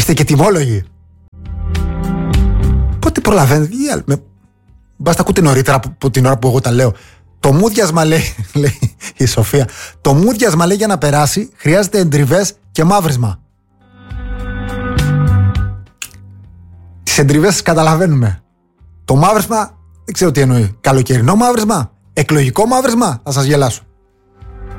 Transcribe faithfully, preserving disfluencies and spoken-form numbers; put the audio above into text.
Είστε και τιμόλογοι. Πότε προλαβαίνετε? Μπας τα ακούτε νωρίτερα από την ώρα που εγώ τα λέω. Το μούδιασμα λέει, λέει η Σοφία, το μούδιασμα λέει για να περάσει χρειάζεται εντριβές και μαύρισμα. Τις εντριβές καταλαβαίνουμε. Το μαύρισμα δεν ξέρω τι εννοεί. Καλοκαιρινό μαύρισμα, εκλογικό μαύρισμα, θα σας γελάσω.